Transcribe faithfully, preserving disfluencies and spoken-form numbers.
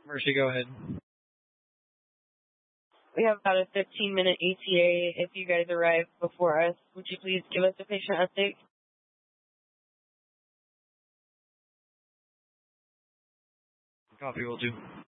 Mercy, go ahead. We have about a fifteen minute E T A. If you guys arrive before us, would you please give us a patient update? Copy, will do.